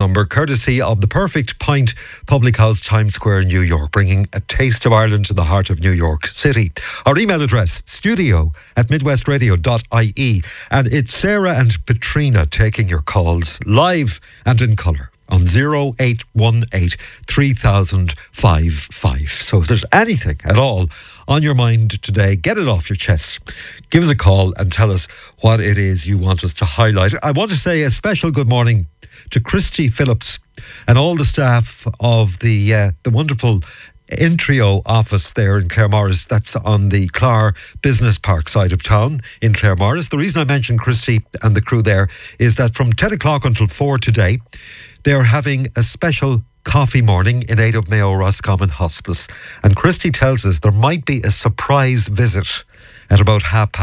number, courtesy of the Perfect Pint Public House, Times Square, New York, bringing a taste of Ireland to the heart of New York City. Our email address, studio@midwestradio.ie. And it's Sarah and Petrina taking your calls live and in colour on 0818 3055. So if there's anything at all on your mind today, get it off your chest. Give us a call and tell us what it is you want us to highlight. I want to say a special good morning to Christy Phillips and all the staff of the wonderful Intrio office there in Claremorris. That's on the Clar Business Park side of town in Claremorris. The reason I mentioned Christy and the crew there is that from 10 o'clock until 4 today, they're having a special coffee morning in aid of Mayo Roscommon Hospice. And Christy tells us there might be a surprise visit at about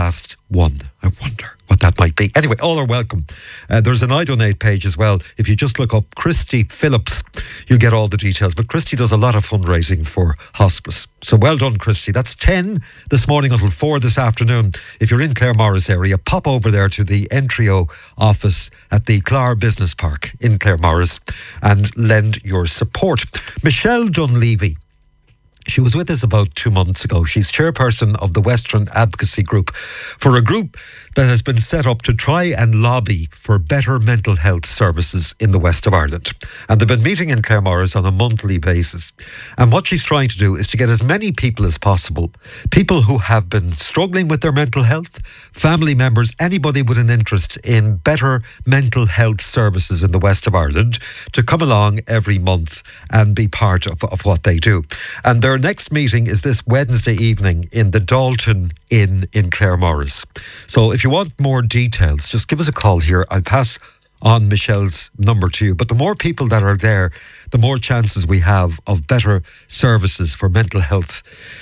1:30. I wonder what that might be. Anyway, all are welcome. There's an iDonate page as well. If you just look up Christy Phillips, you'll get all the details. But Christy does a lot of fundraising for hospice. So well done, Christy. That's 10 this morning until 4 this afternoon. If you're in Claremorris area, pop over there to the Intrio office at the Clar Business Park in Claremorris and lend your support. Michelle Dunleavy, she was with us about 2 months ago. She's chairperson of the Western Advocacy Group, for a group that has been set up to try and lobby for better mental health services in the west of Ireland. And they've been meeting in Claremorris on a monthly basis. And what she's trying to do is to get as many people as possible, people who have been struggling with their mental health, family members, anybody with an interest in better mental health services in the west of Ireland, to come along every month and be part of what they do. And their next meeting is this Wednesday evening in the Dalton Inn in Claremorris. So if you want more details, just give us a call here. I'll pass on Michelle's number to you. But the more people that are there, the more chances we have of better services for mental health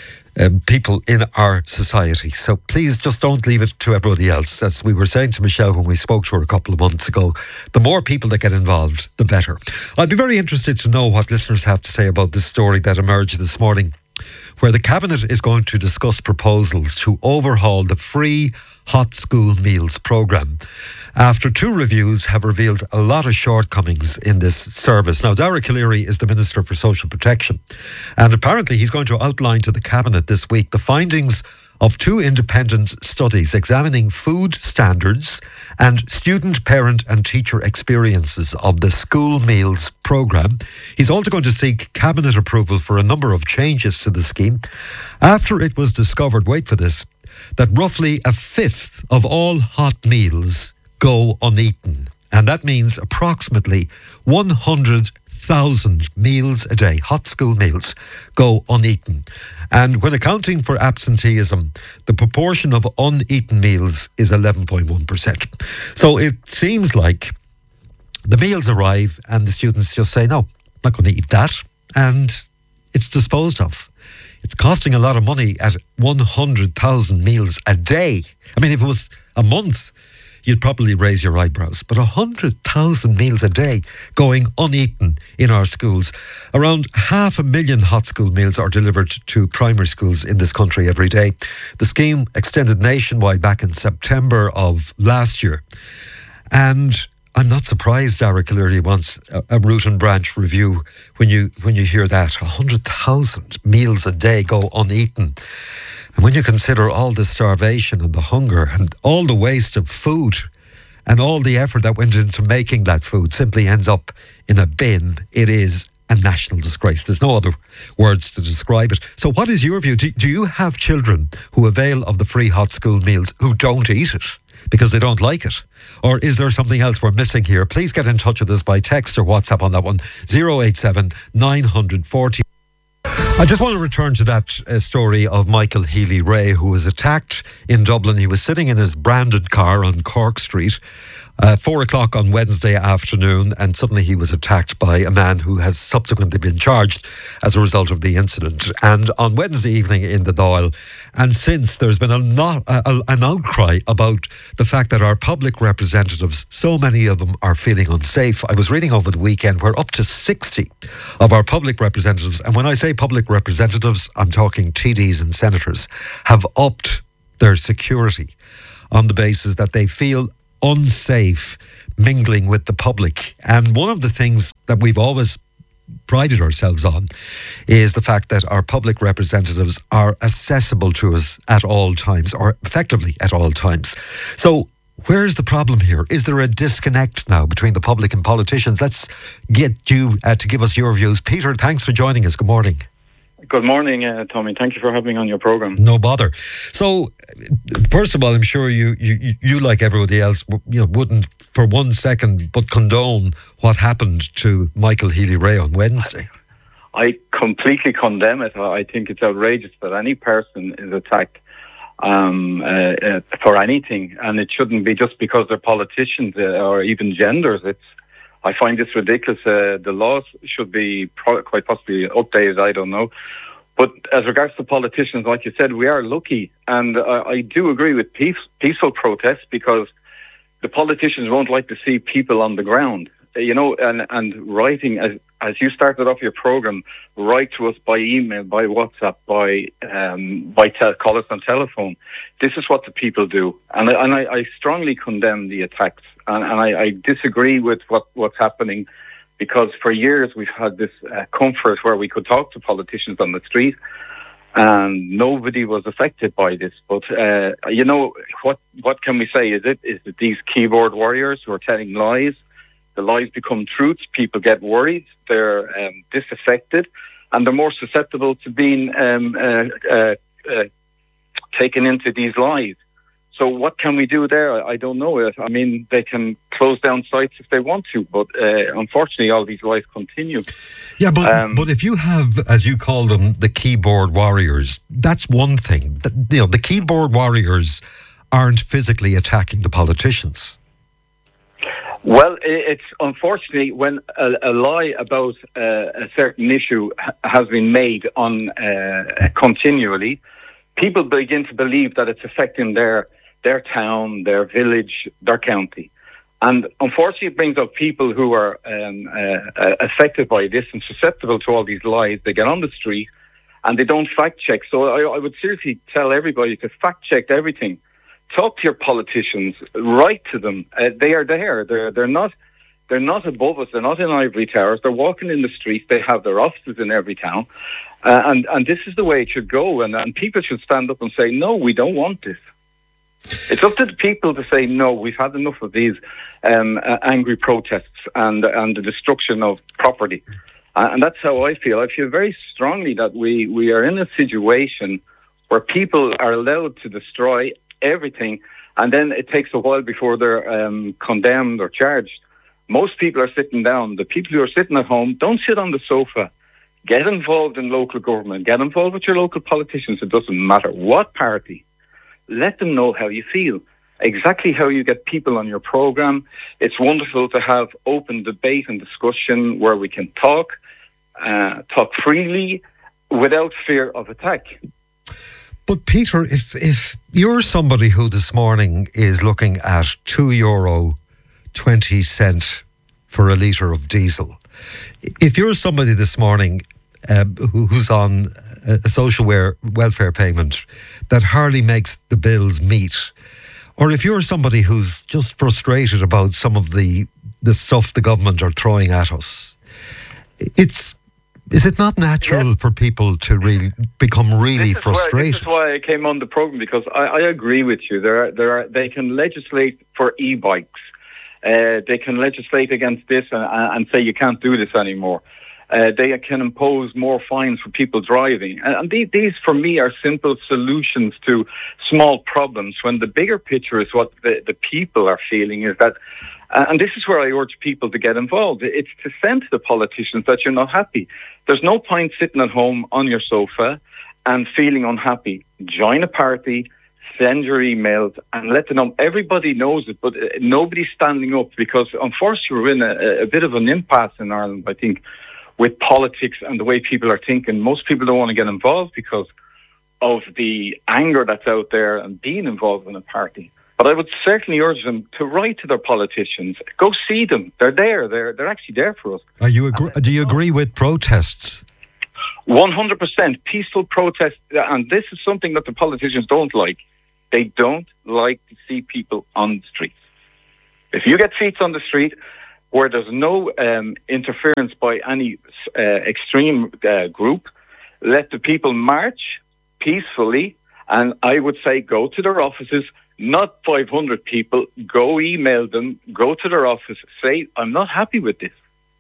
people in our society. So please just don't leave it to everybody else. As we were saying to Michelle when we spoke to her a couple of months ago, the more people that get involved, the better. I'd be very interested to know what listeners have to say about this story that emerged this morning, where the Cabinet is going to discuss proposals to overhaul the free hot school meals programme, after 2 reviews have revealed a lot of shortcomings in this service. Now, Dara Calleary is the Minister for Social Protection, and apparently he's going to outline to the Cabinet this week the findings of 2 independent studies examining food standards and student, parent and teacher experiences of the school meals programme. He's also going to seek Cabinet approval for a number of changes to the scheme after it was discovered, wait for this, that roughly a fifth of all hot meals go uneaten. And that means approximately 100,000 meals a day, hot school meals, go uneaten. And when accounting for absenteeism, the proportion of uneaten meals is 11.1%. So it seems like the meals arrive and the students just say, no, I'm not going to eat that. And it's disposed of. It's costing a lot of money at 100,000 meals a day. I mean, if it was a month, you'd probably raise your eyebrows. But 100,000 meals a day going uneaten in our schools. Around 500,000 hot school meals are delivered to primary schools in this country every day. The scheme extended nationwide back in September of last year. And I'm not surprised Dara Calleary wants a root and branch review when you hear that. 100,000 meals a day go uneaten. And when you consider all the starvation and the hunger and all the waste of food and all the effort that went into making that food simply ends up in a bin, it is a national disgrace. There's no other words to describe it. So what is your view? Do you have children who avail of the free hot school meals who don't eat it because they don't like it? Or is there something else we're missing here? Please get in touch with us by text or WhatsApp on that one, 087 940. I just want to return to that story of Michael Healy-Rae, who was attacked in Dublin. He was sitting in his branded car on Cork Street 4 o'clock on Wednesday afternoon, and suddenly he was attacked by a man who has subsequently been charged as a result of the incident. And on Wednesday evening in the Dáil, and since, there's been an outcry about the fact that our public representatives, so many of them are feeling unsafe. I was reading over the weekend, we're up to 60 of our public representatives, and when I say public representatives, I'm talking TDs and senators, have upped their security on the basis that they feel unsafe mingling with the public. And one of the things that we've always prided ourselves on is the fact that our public representatives are accessible to us at all times, or effectively at all times. So where's the problem here? Is there a disconnect now between the public and politicians? Let's get you to give us your views. Peter, thanks for joining us. Good morning. Good morning, Tommy. Thank you for having me on your programme. No bother. So, first of all, I'm sure you like everybody else, wouldn't for 1 second but condone what happened to Michael Healy-Rae on Wednesday. I completely condemn it. I think it's outrageous that any person is attacked for anything, and it shouldn't be just because they're politicians or even genders. I find this ridiculous. The laws should be quite possibly updated, I don't know. But as regards to politicians, like you said, we are lucky. And I do agree with peaceful protests, because the politicians won't like to see people on the ground. And writing, as you started off your programme, write to us by email, by WhatsApp, call us on telephone. This is what the people do. And I strongly condemn the attacks. And I disagree with what's happening, because for years we've had this comfort where we could talk to politicians on the street and nobody was affected by this. But, what can we say? Is it these keyboard warriors who are telling lies? The lies become truths. People get worried. They're disaffected, and they're more susceptible to being taken into these lies. So what can we do there? I don't know. I mean, they can close down sites if they want to, but unfortunately all these lies continue. Yeah, but if you have, as you call them, the keyboard warriors, that's one thing. The keyboard warriors aren't physically attacking the politicians. Well, it's unfortunately when a lie about a certain issue has been made on continually, people begin to believe that it's affecting their town, their village, their county. And unfortunately, it brings up people who are affected by this and susceptible to all these lies. They get on the street and they don't fact check. So I would seriously tell everybody to fact check everything. Talk to your politicians, write to them. They are there. They're not above us. They're not in ivory towers. They're walking in the streets. They have their offices in every town. And this is the way it should go. And people should stand up and say, no, we don't want this. It's up to the people to say, no, we've had enough of these angry protests and the destruction of property. And that's how I feel. I feel very strongly that we are in a situation where people are allowed to destroy everything, and then it takes a while before they're condemned or charged. Most people are sitting down. The people who are sitting at home, don't sit on the sofa. Get involved in local government. Get involved with your local politicians. It doesn't matter what party. Let them know how you feel, exactly how you get people on your programme. It's wonderful to have open debate and discussion where we can talk freely without fear of attack. But Peter, if you're somebody who this morning is looking at €2.20 for a litre of diesel, if you're somebody this morning who's on a social welfare payment that hardly makes the bills meet, or if you're somebody who's just frustrated about some of the stuff the government are throwing at us, is it not natural for people to really become really frustrated? This is why I came on the programme, because I agree with you. They can legislate for e-bikes. They can legislate against this and say you can't do this anymore. They can impose more fines for people driving. And these, for me, are simple solutions to small problems, when the bigger picture is what the people are feeling is that, and this is where I urge people to get involved. It's to send to the politicians that you're not happy. There's no point sitting at home on your sofa and feeling unhappy. Join a party, send your emails, and let them know. Everybody knows it, but nobody's standing up, because unfortunately we're in a bit of an impasse in Ireland, I think, with politics and the way people are thinking. Most people don't want to get involved because of the anger that's out there and being involved in a party. But I would certainly urge them to write to their politicians. Go see them. They're there. They're actually there for us. Do you agree with protests? 100% peaceful protests. And this is something that the politicians don't like. They don't like to see people on the streets. If you get feet on the street where there's no interference by any extreme group, let the people march peacefully, and I would say go to their offices, not 500 people, go email them, go to their office, say, I'm not happy with this.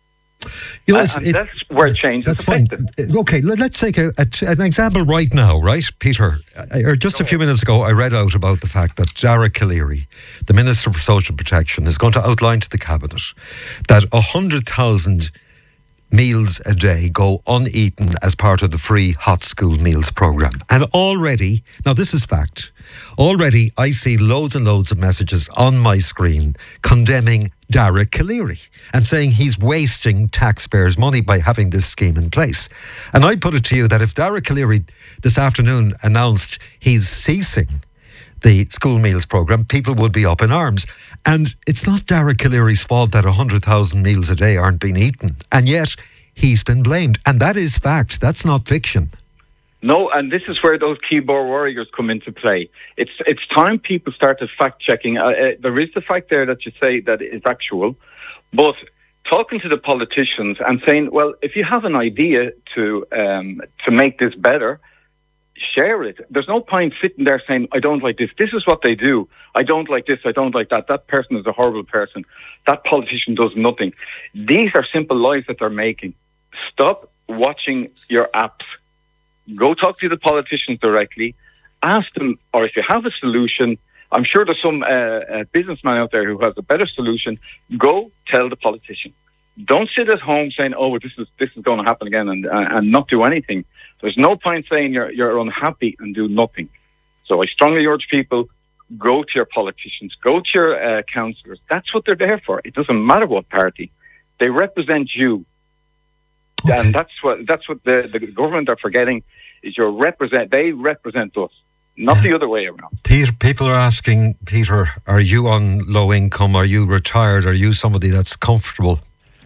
And that's where change is effective. Okay, let's take an example right now, right, Peter? Just a few minutes ago, I read out about the fact that Dara Calleary, the Minister for Social Protection, is going to outline to the Cabinet that 100,000 meals a day go uneaten as part of the free hot school meals programme. And already, now this is fact, already I see loads and loads of messages on my screen condemning Dara Calleary and saying he's wasting taxpayers' money by having this scheme in place. And I put it to you that if Dara Calleary this afternoon announced he's ceasing the school meals programme, people would be up in arms. And it's not Dara Calleary's fault that 100,000 meals a day aren't being eaten. And yet he's been blamed. And that is fact. That's not fiction. No, and this is where those keyboard warriors come into play. It's time people started fact-checking. There is the fact there that you say that is actual, but talking to the politicians and saying, well, if you have an idea to make this better, share it. There's no point sitting there saying, I don't like this. This is what they do. I don't like this. I don't like that. That person is a horrible person. That politician does nothing. These are simple lies that they're making. Stop watching your apps. Go talk to the politicians directly. Ask them, or if you have a solution, I'm sure there's some businessman out there who has a better solution. Go tell the politician. Don't sit at home saying, "Oh, this is going to happen again," and not do anything. There's no point saying you're unhappy and do nothing. So I strongly urge people, go to your politicians, go to your councillors. That's what they're there for. It doesn't matter what party. They represent you. Okay. And that's what the government are forgetting is they represent us, not the other way around. Peter, people are asking, Peter, are you on low income? Are you retired? Are you somebody that's comfortable?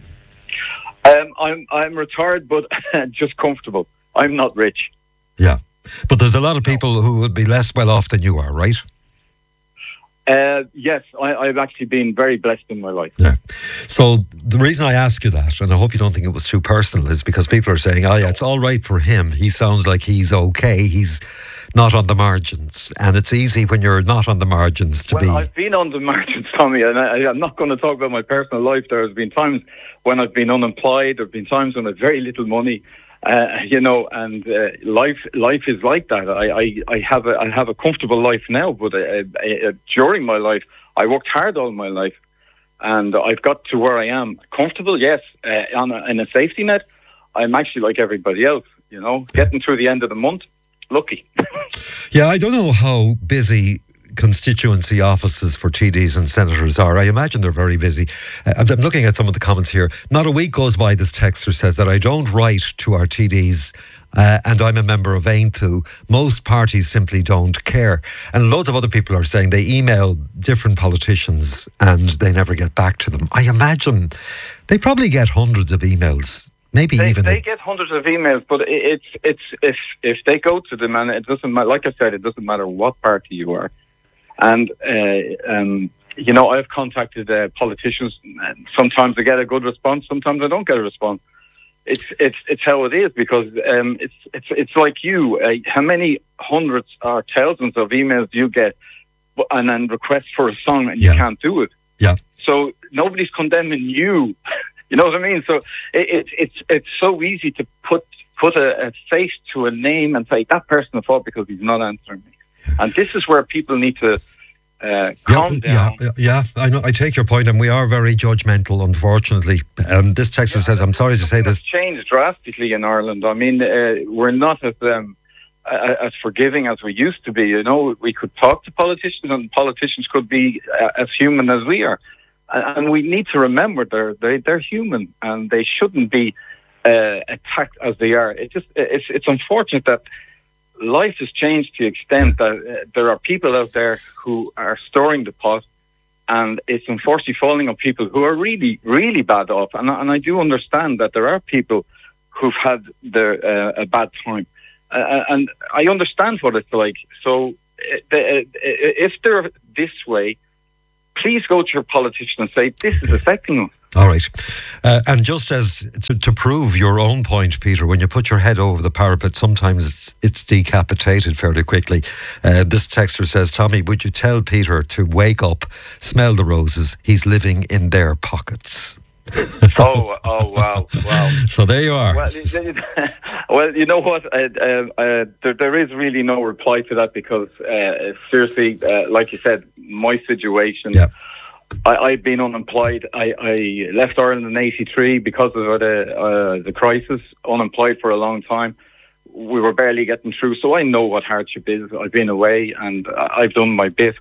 I'm retired, but just comfortable. I'm not rich. Yeah. But there's a lot of people who would be less well off than you are, right? Yes, I've actually been very blessed in my life. Yeah. So the reason I ask you that, and I hope you don't think it was too personal, is because people are saying, oh yeah, it's all right for him. He sounds like he's okay. He's not on the margins. And it's easy when you're not on the margins to be... Well, I've been on the margins, Tommy, and I'm not going to talk about my personal life. There's been times when I've been unemployed. There have been times when I've very little money. And life is like that. I have a comfortable life now, but during my life, I worked hard all my life, and I've got to where I am. Comfortable, yes. In a safety net, I'm actually like everybody else. Getting through the end of the month, lucky. Yeah, I don't know how busy constituency offices for TDs and senators are. I imagine they're very busy. I'm looking at some of the comments here. Not a week goes by, this texter says, that I don't write to our TDs and I'm a member of Aintu. Most parties simply don't care. And loads of other people are saying they email different politicians and they never get back to them. I imagine they probably get hundreds of emails. They get hundreds of emails, but it's if they go to them, and it doesn't matter. Like I said, it doesn't matter what party you are. And, I've contacted politicians, and sometimes I get a good response, sometimes I don't get a response. It's how it is, because it's like you. How many hundreds or thousands of emails do you get, and then requests for a song, and you can't do it? Yeah. So nobody's condemning you. You know what I mean? So it's so easy to put a face to a name and say, that person is fault because he's not answering me. And this is where people need to calm down. Yeah, I know. I take your point, and we are very judgmental, unfortunately. This texter says, I'm sorry to say this. It's changed drastically in Ireland. I mean, we're not as forgiving as we used to be. We could talk to politicians, and politicians could be as human as we are. And we need to remember they're human, and they shouldn't be attacked as they are. It's unfortunate that life has changed to the extent that there are people out there who are storing the pot, and it's unfortunately falling on people who are really, really bad off. And I do understand that there are people who've had a bad time, and I understand what it's like. So if they're this way, please go to your politician and say, this is affecting us. All right. And just as to prove your own point, Peter, when you put your head over the parapet, sometimes it's decapitated fairly quickly. This texter says, Tommy, would you tell Peter to wake up, smell the roses? He's living in their pockets. Wow. So there you are. Well, you know what? There is really no reply to that because, seriously, like you said, my situation, I've been unemployed. I left Ireland in '83 because of the crisis, unemployed for a long time. We were barely getting through, so I know what hardship is. I've been away and I've done my bit.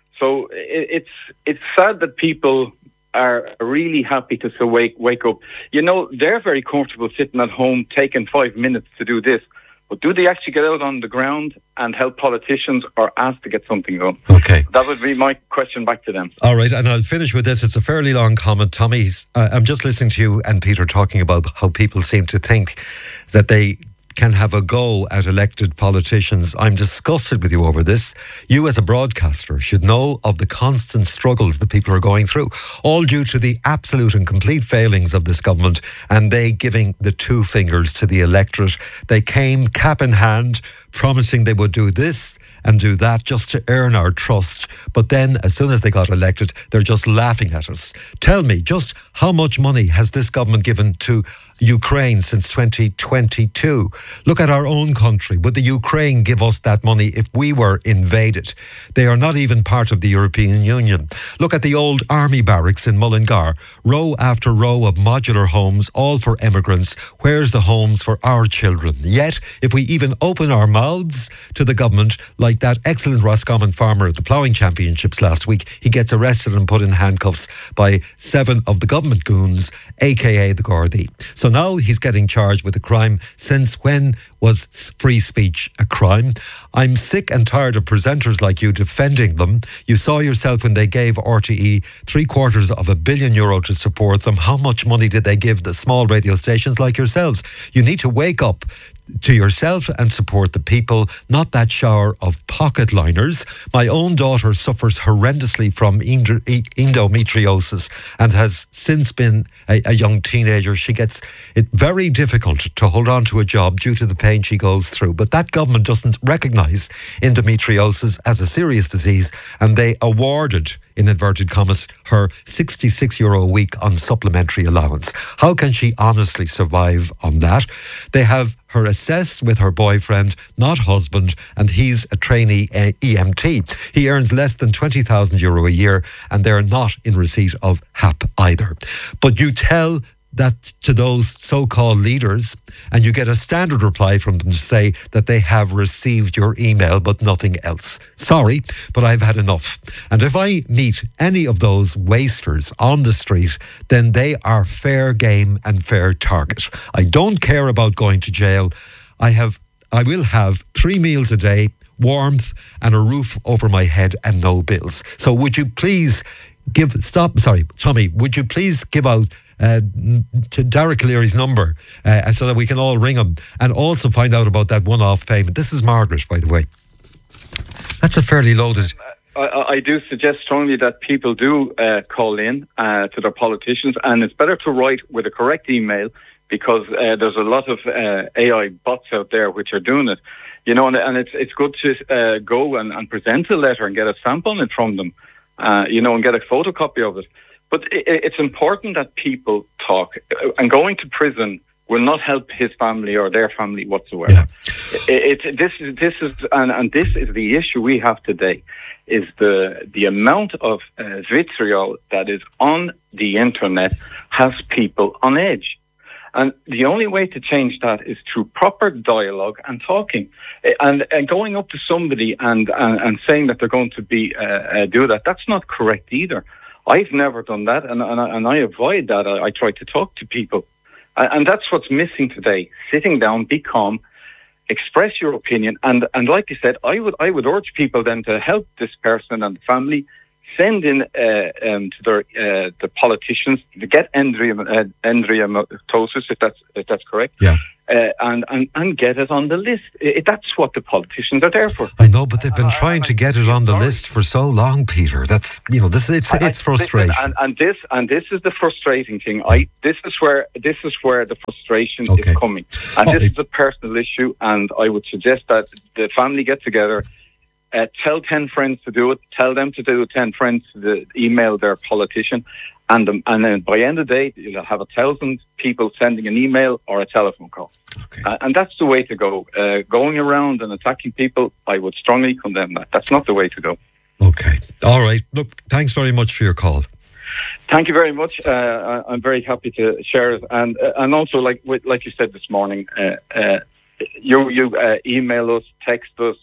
So it's sad that people are really happy to wake up. You know, they're very comfortable sitting at home taking 5 minutes to do this. But do they actually get out on the ground and help politicians or ask to get something done? Okay. That would be my question back to them. All right, and I'll finish with this. It's a fairly long comment. Tommy, I'm just listening to you and Peter talking about how people seem to think that they can have a go at elected politicians. I'm disgusted with you over this. You as a broadcaster should know of the constant struggles that people are going through, all due to the absolute and complete failings of this government and they giving the two fingers to the electorate. They came cap in hand, promising they would do this and do that just to earn our trust. But then as soon as they got elected, they're just laughing at us. Tell me, just how much money has this government given to Ukraine since 2022? Look at our own country. Would the Ukraine give us that money if we were invaded? They are not even part of the European Union. Look at the old army barracks in Mullingar. Row after row of modular homes, all for immigrants. Where's the homes for our children? Yet, if we even open our mouths to the government, like that excellent Roscommon farmer at the ploughing championships last week, he gets arrested and put in handcuffs by 7 of the government goons, aka the Gardaí. So now he's getting charged with a crime. Since when was free speech a crime? I'm sick and tired of presenters like you defending them. You saw yourself when they gave RTE €750 million to support them. How much money did they give the small radio stations like yourselves? You need to wake up to yourself and support the people, not that shower of pocket liners. My own daughter suffers horrendously from endometriosis and has since been a young teenager. She gets it very difficult to hold on to a job due to the pain she goes through. But that government doesn't recognise endometriosis as a serious disease, and they awarded, in inverted commas, her €66 a week on supplementary allowance. How can she honestly survive on that? They have her assessed with her boyfriend, not husband, and he's a trainee EMT. He earns less than €20,000 a year, and they're not in receipt of HAP either. But you tell that to those so-called leaders and you get a standard reply from them to say that they have received your email but nothing else. Sorry, but I've had enough. And if I meet any of those wasters on the street, then they are fair game and fair target. I don't care about going to jail. I will have 3 meals a day, warmth and a roof over my head and no bills. So would you please Tommy, would you please give out to Derek Leary's number so that we can all ring him and also find out about that one-off payment. This is Margaret, by the way. That's a fairly loaded... I do suggest strongly that people do call in to their politicians, and it's better to write with a correct email because there's a lot of AI bots out there which are doing it. You know, and it's good to go and present a letter and get a stamp on it from them, and get a photocopy of it. But it's important that people talk. And going to prison will not help his family or their family whatsoever. Yeah. This is the issue we have today. Is the amount of vitriol that is on the internet has people on edge. And the only way to change that is through proper dialogue and talking. And going up to somebody and saying that they're going to do that, that's not correct either. I've never done that, and I avoid that. I try to talk to people. And that's what's missing today. Sitting down, be calm, express your opinion. And like you said, I would urge people then to help this person and the family, send in to the politicians to get endometriosis, if that's correct. Yeah. and get it on the list. That's what the politicians are there for. I know, but they've been trying to get it on the list for so long, Peter. That's it's frustrating. And this is the frustrating thing. This is where the frustration is coming, and this is a personal issue. And I would suggest that the family get together. Tell 10 friends to do it. Tell them to do it. 10 friends to email their politician. And then by the end of the day, you'll have 1,000 people sending an email or a telephone call. Okay. And that's the way to go. Going around and attacking people, I would strongly condemn that. That's not the way to go. Okay. All right. Look, thanks very much for your call. Thank you very much. I'm very happy to share it. And also, like you said this morning, you email us, text us,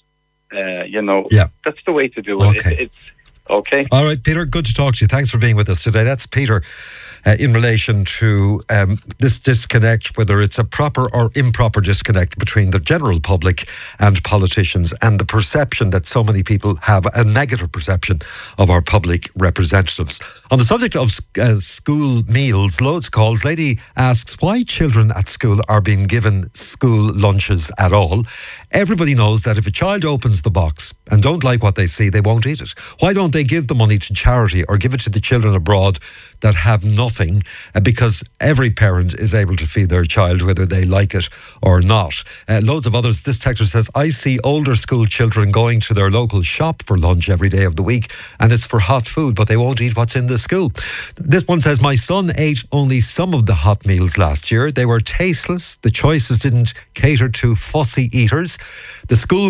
that's the way to do it. Okay. It's okay. All right, Peter, good to talk to you. Thanks for being with us today. That's Peter in relation to this disconnect, whether it's a proper or improper disconnect between the general public and politicians, and the perception that so many people have, a negative perception of our public representatives. On the subject of school meals, loads of calls. Lady asks why children at school are being given school lunches at all. Everybody knows that if a child opens the box and don't like what they see, they won't eat it. Why don't they give the money to charity or give it to the children abroad that have nothing? Because every parent is able to feed their child whether they like it or not. Loads of others. This texter says, I see older school children going to their local shop for lunch every day of the week, and it's for hot food, but they won't eat what's in the school. This one says, my son ate only some of the hot meals last year. They were tasteless. The choices didn't cater to fussy eaters. The school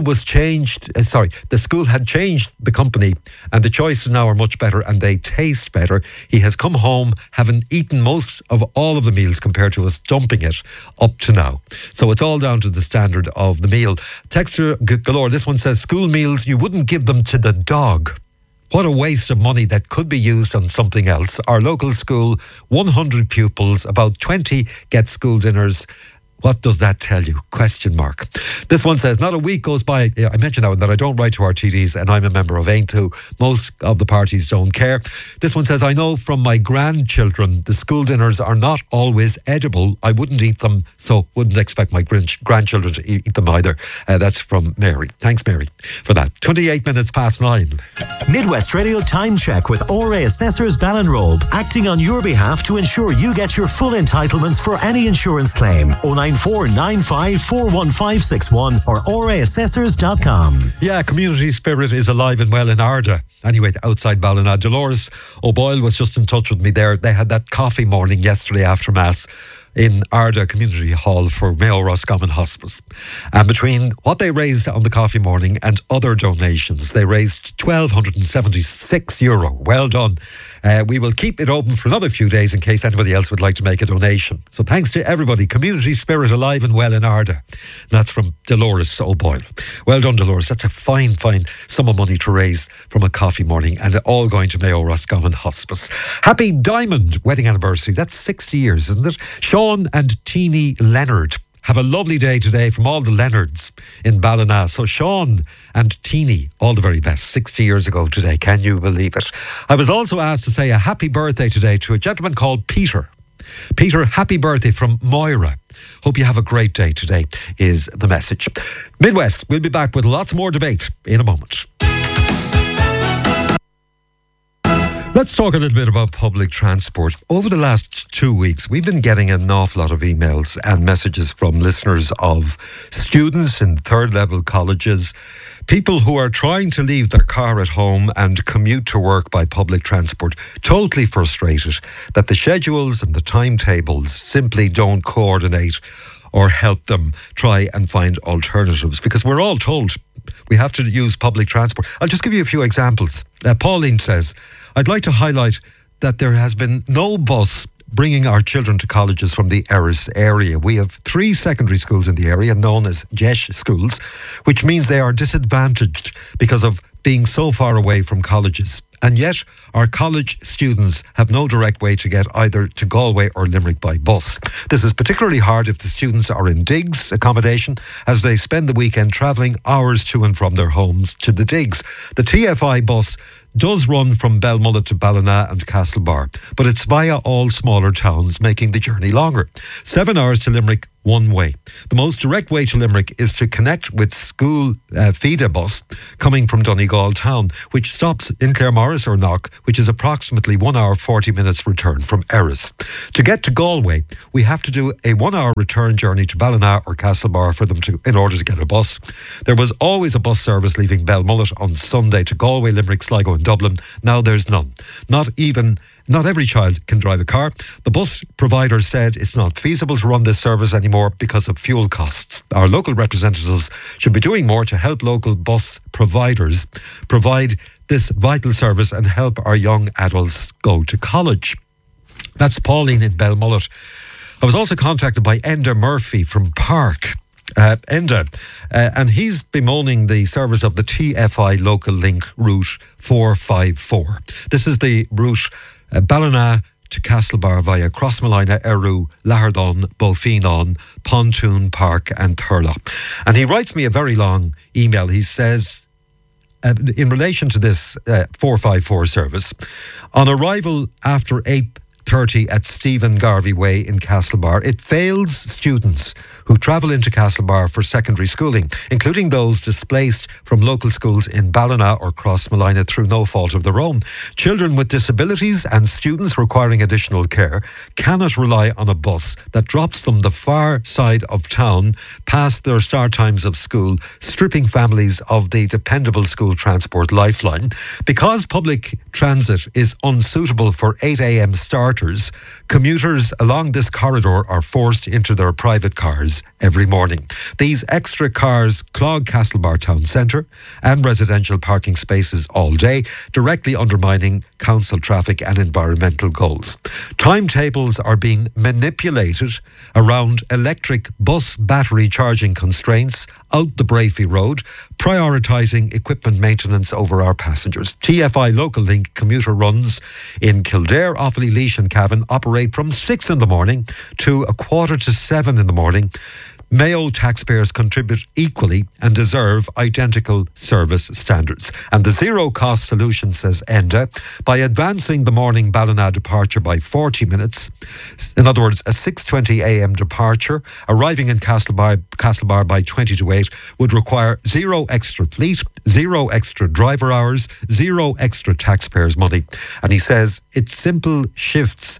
the school had changed the company, and the choices now are much better and they taste better. He has come home having eaten most of all of the meals compared to us dumping it up to now. So it's all down to the standard of the meal. Texter galore. This one says, school meals, you wouldn't give them to the dog. What a waste of money that could be used on something else. Our local school, 100 pupils, about 20 get school dinners. What does that tell you? Question mark. This one says, not a week goes by. I mentioned that I don't write to our TDs, and I'm a member of Aintu. Most of the parties don't care. This one says, I know from my grandchildren, the school dinners are not always edible. I wouldn't eat them, so wouldn't expect my grandchildren to eat them either. That's from Mary. Thanks, Mary, for that. 28 minutes past 9. Midwest Radio Time Check with ORA Assessors Ballinrobe, acting on your behalf to ensure you get your full entitlements for any insurance claim. 09495415561 or oraassessors.com. Yeah, community spirit is alive and well in Arda. Anyway, outside Ballina. Dolores O'Boyle was just in touch with me there. They had that coffee morning yesterday after Mass in Arda Community Hall for Mayo Roscommon Hospice. And between what they raised on the coffee morning and other donations, they raised €1,276. Well done. We will keep it open for another few days in case anybody else would like to make a donation. So thanks to everybody. Community spirit alive and well in Arda. That's from Dolores O'Boyle. Well done, Dolores. That's a fine sum of money to raise from a coffee morning, and all going to Mayo Roscommon Hospice. Happy Diamond wedding anniversary. That's 60 years, isn't it? Sean and Teenie Leonard have a lovely day today from all the Leonards in Ballina. So Sean and Teenie, all the very best. 60 years ago today. Can you believe it? I was also asked to say a happy birthday today to a gentleman called Peter. Peter, happy birthday from Moira. Hope you have a great day today is the message. Midwest, we'll be back with lots more debate in a moment. Let's talk a little bit about public transport. Over the last 2 weeks, we've been getting an awful lot of emails and messages from listeners of students in third level colleges, people who are trying to leave their car at home and commute to work by public transport, totally frustrated that the schedules and the timetables simply don't coordinate or help them try and find alternatives, because we're all told we have to use public transport. I'll just give you a few examples. Pauline says, I'd like to highlight that there has been no bus bringing our children to colleges from the Erris area. We have 3 secondary schools in the area known as JESH schools, which means they are disadvantaged because of being so far away from colleges. And yet, our college students have no direct way to get either to Galway or Limerick by bus. This is particularly hard if the students are in digs accommodation, as they spend the weekend travelling hours to and from their homes to the digs. The TFI bus does run from Belmullet to Ballina and Castlebar, but it's via all smaller towns, making the journey longer. 7 hours to Limerick one way. The most direct way to Limerick is to connect with school feeder bus coming from Donegal town, which stops in Claremorris or Knock, which is approximately 1 hour 40 minutes return from Erris. To get to Galway, we have to do a 1 hour return journey to Ballina or Castlebar in order to get a bus. There was always a bus service leaving Belmullet on Sunday to Galway, Limerick, Sligo and Dublin. Now there's none. Not every child can drive a car. The bus provider said it's not feasible to run this service anymore because of fuel costs. Our local representatives should be doing more to help local bus providers provide this vital service and help our young adults go to college. That's Pauline in Belmullet. I was also contacted by Enda Murphy from Park. And he's bemoaning the service of the TFI Local Link route 454. This is the route Ballina to Castlebar via Crossmolina, Eru, Lahardon, Bofinon, Pontoon, Park and Thurlow. And he writes me a very long email. He says, in relation to this 454 service, on arrival after 8:30 at Stephen Garvey Way in Castlebar, it fails students who travel into Castlebar for secondary schooling, including those displaced from local schools in Ballina or Crossmolina through no fault of their own. Children with disabilities and students requiring additional care cannot rely on a bus that drops them the far side of town past their start times of school, stripping families of the dependable school transport lifeline. Because public transit is unsuitable for 8 a.m. starters, commuters along this corridor are forced into their private cars every morning. These extra cars clog Castlebar town centre and residential parking spaces all day, directly undermining council traffic and environmental goals. Timetables are being manipulated around electric bus battery charging constraints out the Brafey Road, prioritising equipment maintenance over our passengers. TFI Local Link commuter runs in Kildare, Offaly, Laois and Cavan operate from 6 in the morning to 6:45 in the morning. Mayo taxpayers contribute equally and deserve identical service standards. And the zero-cost solution, says Enda, by advancing the morning Ballina departure by 40 minutes, in other words, a 6:20 a.m. departure, arriving in Castlebar by 20 to 8, would require zero extra fleet, zero extra driver hours, zero extra taxpayers' money. And he says it simply shifts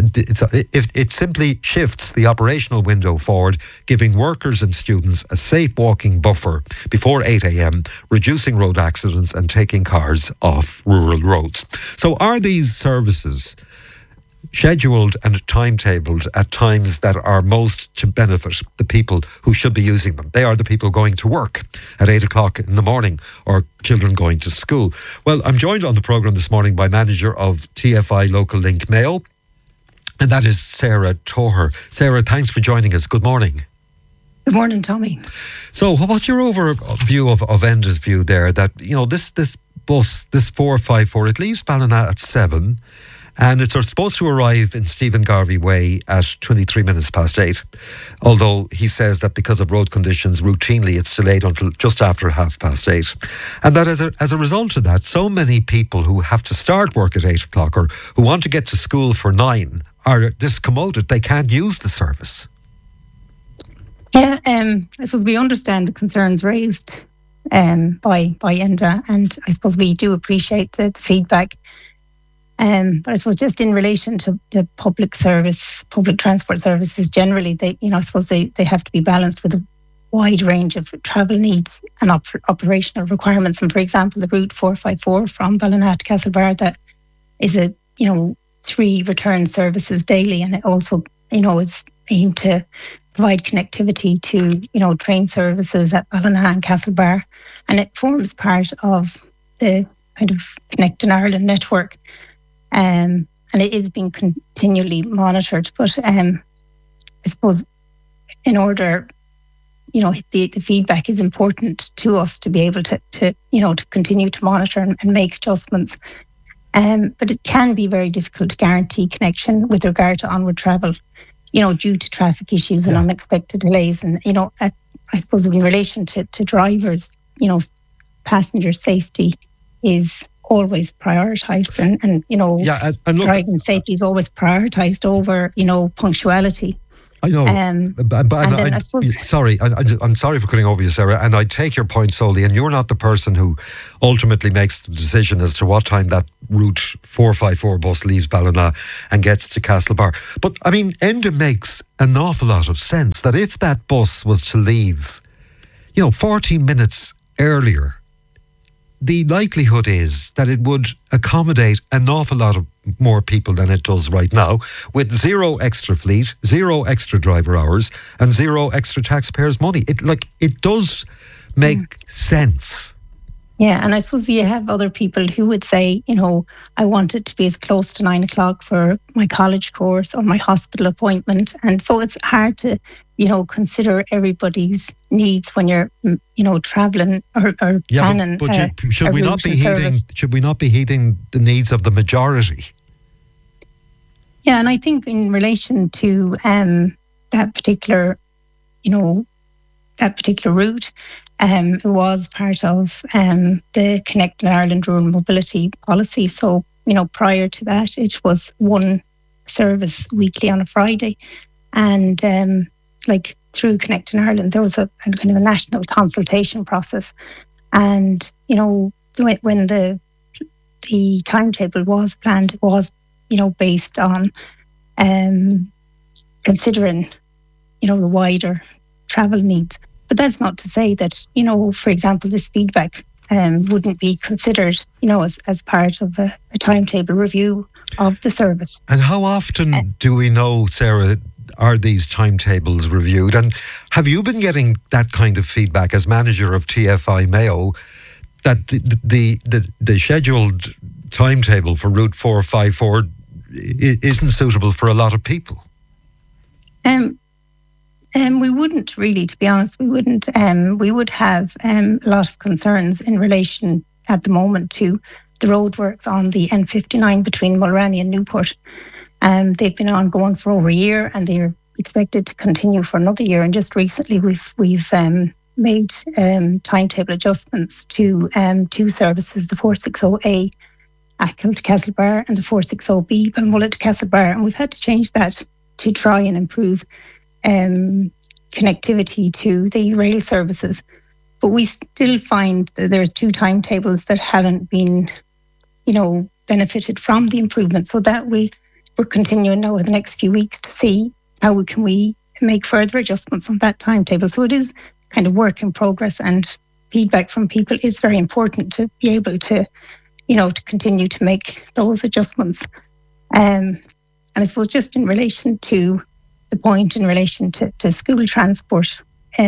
the operational window forward, giving workers and students a safe walking buffer before 8 a.m, reducing road accidents and taking cars off rural roads. So are these services scheduled and timetabled at times that are most to benefit the people who should be using them? They are the people going to work at 8 o'clock in the morning or children going to school. Well, I'm joined on the programme this morning by manager of TFI Local Link Mayo, and that is Sarah Toher. Sarah, thanks for joining us. Good morning. Good morning, Tommy. So what's your overview of Enda's view there that, you know, this bus, this 454, it leaves Ballina at 7 and it's supposed to arrive in Stephen Garvey Way at 23 minutes past 8. Although he says that because of road conditions, routinely it's delayed until just after 8:30. And that as a result of that, so many people who have to start work at 8 o'clock or who want to get to school for 9 are discommoded. They can't use the service. Yeah, I suppose we understand the concerns raised by Enda, and I suppose we do appreciate the feedback. But I suppose just in relation to the public transport services generally, I suppose they have to be balanced with a wide range of travel needs and operational requirements. And for example, the route 454 from Ballina to Castlebar, that is 3 return services daily, and it also, is aimed to provide connectivity to, train services at Ballina and Castlebar, and it forms part of the kind of Connect in Ireland network. And it is being continually monitored. But I suppose in order, the feedback is important to us to be able to continue to monitor and make adjustments. But it can be very difficult to guarantee connection with regard to onward travel, due to traffic issues and unexpected delays. And, I suppose in relation to drivers, passenger safety is always prioritised and driving safety is always prioritised over, punctuality. I know, but I suppose, sorry, I'm sorry for cutting over you, Sarah, and I take your point solely, and you're not the person who ultimately makes the decision as to what time that route 454 bus leaves Ballina and gets to Castlebar. But, I mean, Enda makes an awful lot of sense that if that bus was to leave, 14 minutes earlier, the likelihood is that it would accommodate an awful lot of more people than it does right now, with zero extra fleet, zero extra driver hours, and zero extra taxpayers' money. It does make sense. Yeah, and I suppose you have other people who would say, I want it to be as close to 9 o'clock for my college course or my hospital appointment. And so it's hard to, consider everybody's needs when you're, travelling or planning. But should we not be heeding the needs of the majority? Yeah, and I think in relation to that particular route, it was part of the Connecting Ireland Rural Mobility Policy. So, prior to that, it was one service weekly on a Friday. And through Connecting Ireland, there was a kind of a national consultation process. And, when the timetable was planned, it was, based on considering, the wider travel needs. But that's not to say that, for example, this feedback wouldn't be considered, as part of a timetable review of the service. And how often do we know, Sarah, are these timetables reviewed? And have you been getting that kind of feedback as manager of TFI Mayo, that the scheduled timetable for Route 454 isn't suitable for a lot of people? We wouldn't really, to be honest. We wouldn't. We would have a lot of concerns in relation at the moment to the roadworks on the N59 between Mulranny and Newport. They've been ongoing for over a year, and they're expected to continue for another year. And just recently, we've made timetable adjustments to two services: the 460A Achill to Castlebar and the 460B Balmullet to Castlebar. And we've had to change that to try and improve connectivity to the rail services. But we still find that there's two timetables that haven't been, benefited from the improvement. So that we're continuing now over the next few weeks to see how we make further adjustments on that timetable. So it is kind of work in progress, and feedback from people is very important to be able to, to continue to make those adjustments. And I suppose just in relation to the point in relation to school transport,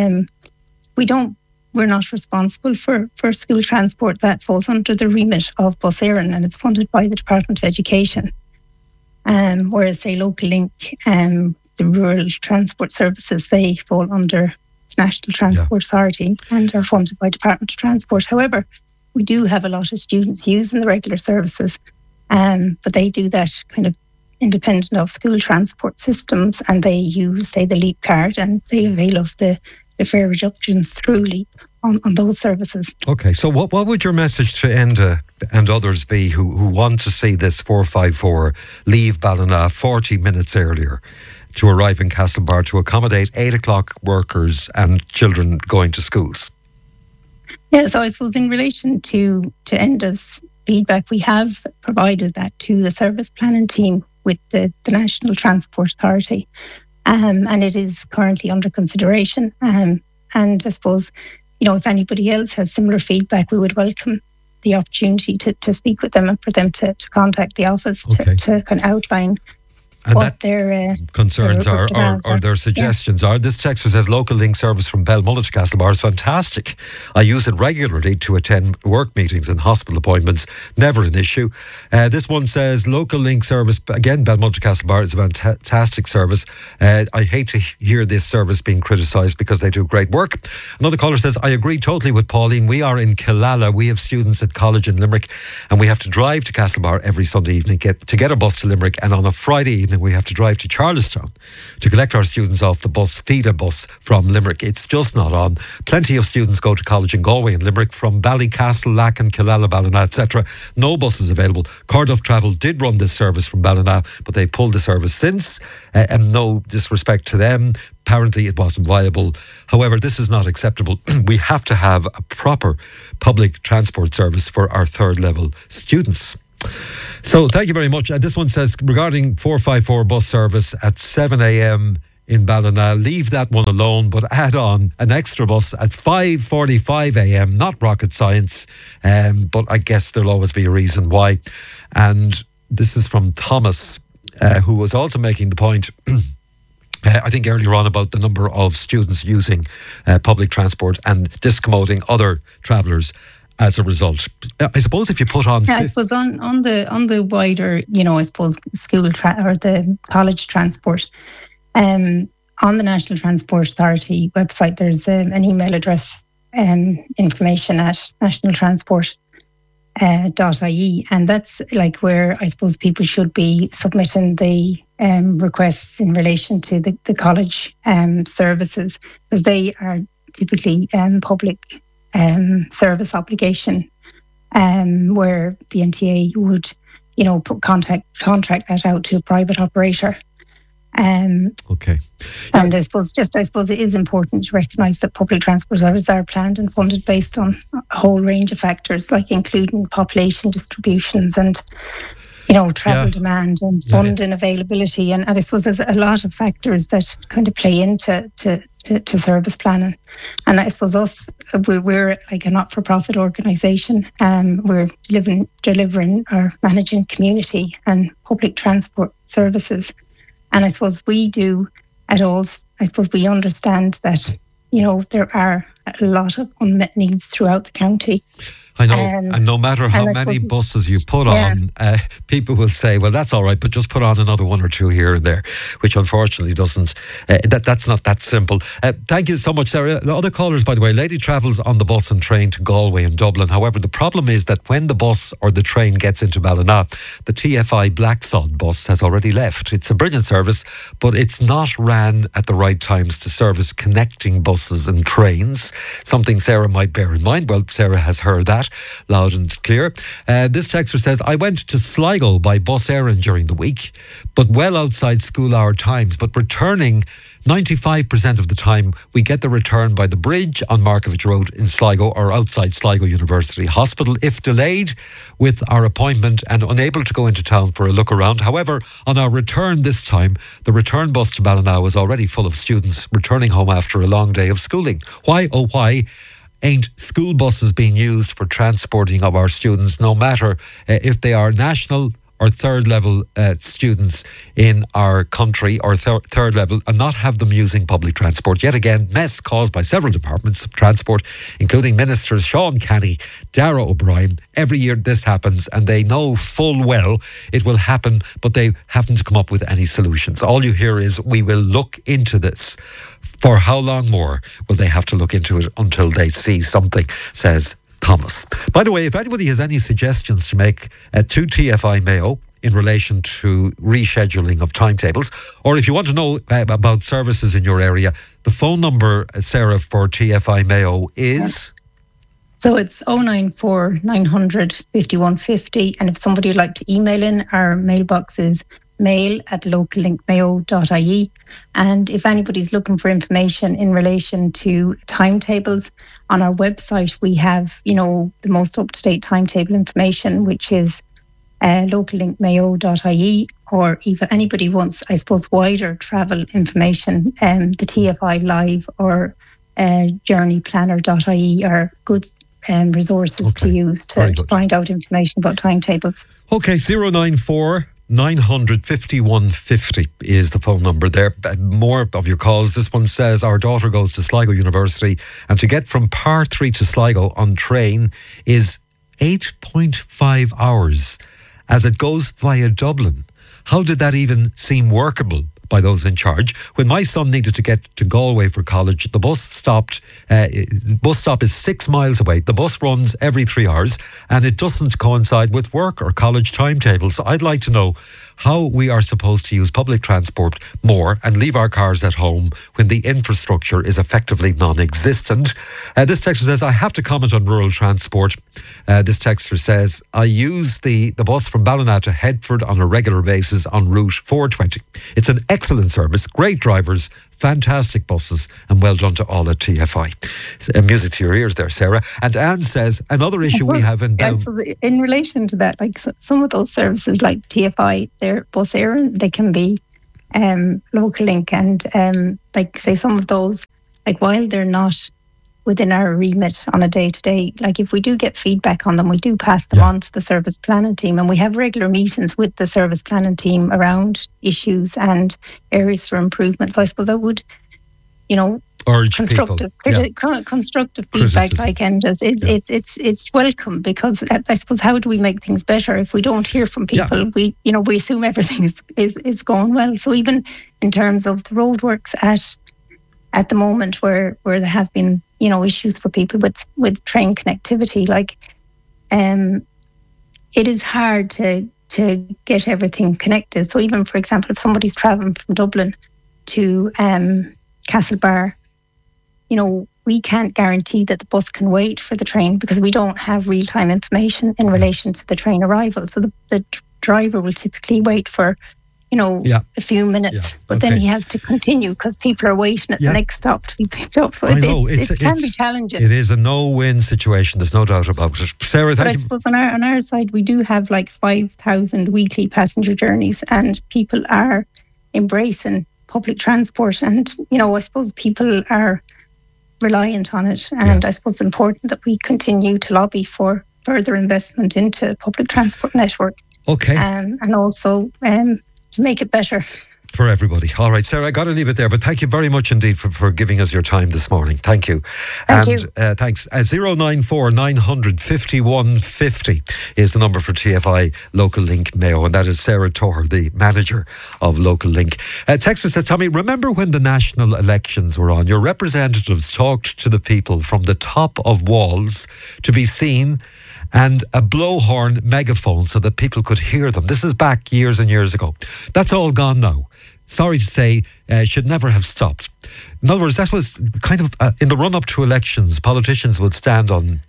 we're not responsible for school transport. That falls under the remit of Bus Éireann, and it's funded by the Department of Education. Whereas, say, Local Link, the rural transport services, they fall under the National Transport Authority and are funded by Department of Transport. However, we do have a lot of students using the regular services, but they do that kind of independent of school transport systems, and they use, say, the LEAP card, and they avail of the fare reductions through LEAP on those services. Okay, so what would your message to Enda and others be who want to see this 454 leave Ballina 40 minutes earlier to arrive in Castlebar to accommodate 8 o'clock workers and children going to schools? Yeah, so I suppose in relation to Enda's feedback, we have provided that to the service planning team with the National Transport Authority, and it is currently under consideration. And I suppose, if anybody else has similar feedback, we would welcome the opportunity to speak with them and for them to contact the office to kind of outline and what their concerns are or their suggestions are. This texter says Local Link service from Balmullet to Castlebar is fantastic. I use it regularly to attend work meetings and hospital appointments. Never an issue. This one says Local Link service, again, Balmullet to Castlebar is a fantastic service. I hate to hear this service being criticised because they do great work. Another caller says, I agree totally with Pauline. We are in Killala. We have students at college in Limerick, and we have to drive to Castlebar every Sunday evening to get a bus to Limerick, and on a Friday evening evening we have to drive to Charlestown to collect our students off the bus, Feeda bus from Limerick. It's just not on. Plenty of students go to college in Galway and Limerick from Ballycastle, Lacken, Killala, Ballina, etc. No buses available. Cardiff Travel did run this service from Ballina, but they pulled the service since. And no disrespect to them, apparently it wasn't viable. However, this is not acceptable. We have to have a proper public transport service for our third level students. So thank you very much. This one says, regarding 454 bus service at 7 a.m. in Ballina, leave that one alone, but add on an extra bus at 5:45 a.m. Not rocket science, but I guess there'll always be a reason why. And this is from Thomas, who was also making the point I think earlier on about the number of students using public transport and discommoding other travellers as a result. I suppose if you put on... I suppose on the wider, I suppose school or the college transport, on the National Transport Authority website, there's an email address, information at nationaltransport.ie, and that's like where I suppose people should be submitting the requests in relation to the college services, because they are typically public service obligation, where the NTA would, contract that out to a private operator. Okay. And I suppose it is important to recognise that public transport services are planned and funded based on a whole range of factors, like including population distributions and travel demand and funding availability, and I suppose there's a lot of factors that kind of play into to service planning. And I suppose we're like a not-for-profit organisation. We're delivering or managing community and public transport services. And I suppose we do at all. I suppose we understand that there are a lot of unmet needs throughout the county. I know, and no matter how many buses you put on, people will say, well, that's all right, but just put on another one or two here and there, which unfortunately doesn't, that's not that simple. Thank you so much, Sarah. The other callers, by the way, lady travels on the bus and train to Galway and Dublin. However, the problem is that when the bus or the train gets into Ballina, the TFI Blacksod bus has already left. It's a brilliant service, but it's not ran at the right times to service connecting buses and trains, something Sarah might bear in mind. Well, Sarah has heard that loud and clear. This texter says, I went to Sligo by bus Éireann during the week, but well outside school hour times, but returning 95% of the time we get the return by the bridge on Markovich Road in Sligo or outside Sligo University Hospital. If delayed with our appointment and unable to go into town for a look around. However, on our return this time, the return bus to Ballina was already full of students returning home after a long day of schooling. Why, oh why, ain't school buses being used for transporting of our students, no matter if they are national or third level students in our country, or third level, and not have them using public transport? Yet again, mess caused by several departments of transport, including Ministers Sean Kenny, Darragh O'Brien. Every year this happens, and they know full well it will happen, but they haven't come up with any solutions. All you hear is, we will look into this. For how long more will they have to look into it until they see something, says Thomas. By the way, if anybody has any suggestions to make to TFI Mayo in relation to rescheduling of timetables, or if you want to know about services in your area, the phone number, Sarah, for TFI Mayo is... So it's 094 900 5150, and if somebody would like to email in, our mailbox is mail@locallinkmayo.ie. And if anybody's looking for information in relation to timetables, on our website we have, the most up-to-date timetable information, which is locallinkmayo.ie, or if anybody wants, I suppose, wider travel information, the TFI Live or journeyplanner.ie are good resources to use to find out information about timetables. Okay, 094 900 5150 is the phone number there. More of your calls. This one says, our daughter goes to Sligo University, and to get from Par 3 to Sligo on train is 8.5 hours as it goes via Dublin. How did that even seem workable by those in charge? When my son needed to get to Galway for college, the bus stop is 6 miles away. The bus runs every 3 hours, and it doesn't coincide with work or college timetables. So I'd like to know, how we are supposed to use public transport more and leave our cars at home when the infrastructure is effectively non-existent. This texter says, I have to comment on rural transport. This texter says, I use the bus from Ballina to Headford on a regular basis on Route 420. It's an excellent service, great drivers, fantastic buses, and well done to all at TFI. Music to your ears there, Sarah. And Anne says, another issue we have in... I suppose in relation to that, like some of those services like TFI, they're bus air, they can be Local Link, and like say some of those, like while they're not within our remit on a day-to-day, like if we do get feedback on them, we do pass them on to the service planning team, and we have regular meetings with the service planning team around issues and areas for improvement. So I suppose I would, urge constructive feedback, like, and just it's welcome, because I suppose how do we make things better if we don't hear from people? We assume everything is going well. So even in terms of the roadworks at the moment, where there have been issues for people with train connectivity, like it is hard to get everything connected. So even, for example, if somebody's travelling from Dublin to Castlebar, we can't guarantee that the bus can wait for the train because we don't have real-time information in relation to the train arrival. So the driver will typically wait for a few minutes, but then he has to continue because people are waiting at the next stop to be picked up. So it can be challenging. It is a no-win situation, there's no doubt about it. Sarah, thank you. But I suppose on our side, we do have like 5,000 weekly passenger journeys, and people are embracing public transport, and I suppose people are reliant on it, and I suppose it's important that we continue to lobby for further investment into public transport network. Okay. And also to make it better for everybody. All right, Sarah, I got to leave it there, but thank you very much indeed for giving us your time this morning. Thank you. Thank you. Thanks. 094 900 5150 is the number for TFI Local Link Mayo, and that is Sarah Torr, the manager of Local Link. Texter says, Tommy, remember when the national elections were on? Your representatives talked to the people from the top of walls to be seen, and a blowhorn megaphone so that people could hear them. This is back years and years ago. That's all gone now. Sorry to say, should never have stopped. In other words, that was kind of in the run-up to elections, politicians would stand on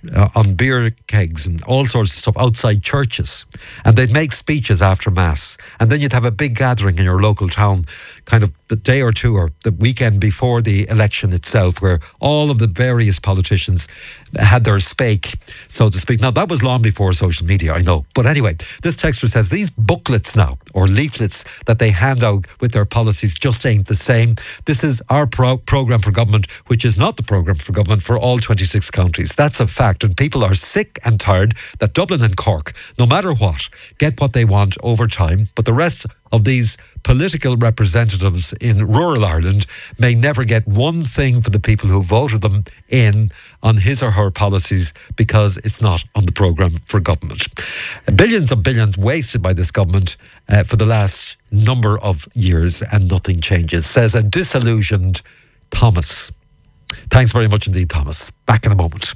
beer kegs and all sorts of stuff outside churches, and they'd make speeches after Mass, and then you'd have a big gathering in your local town kind of the day or two or the weekend before the election itself, where all of the various politicians had their spake, so to speak. Now, that was long before social media, I know. But anyway, this texter says these booklets now, or leaflets that they hand out with their policies, just ain't the same. This is our programme for government, which is not the programme for government for all 26 counties. That's a fact. And people are sick and tired that Dublin and Cork, no matter what, get what they want over time. But the rest of these political representatives in rural Ireland may never get one thing for the people who voted them in on his or her policies, because it's not on the programme for government. Billions of billions wasted by this government for the last number of years, and nothing changes, says a disillusioned Thomas. Thanks very much indeed, Thomas. Back in a moment.